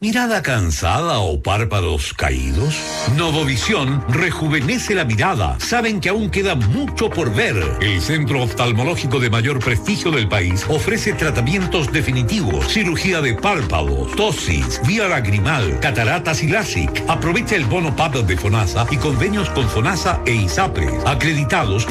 ¿Mirada cansada o párpados caídos? Novovisión rejuvenece la mirada. Saben que aún queda mucho por ver. El centro oftalmológico de mayor prestigio del país ofrece tratamientos definitivos, cirugía de párpados, tosis, vía lagrimal, cataratas y LASIK. Aprovecha el bono PAP de FONASA y convenios con FONASA e ISAPRES, acreditados